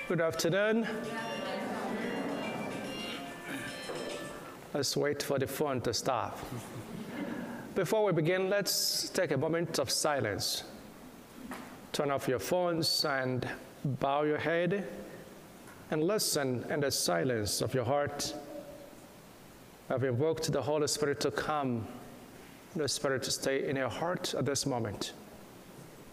Good afternoon. Let's wait for the phone to stop. Before we begin, let's take a moment of silence. Turn off your phones and bow your head and listen in the silence of your heart. I've invoked the Holy Spirit to come, the Spirit to stay in your heart at this moment.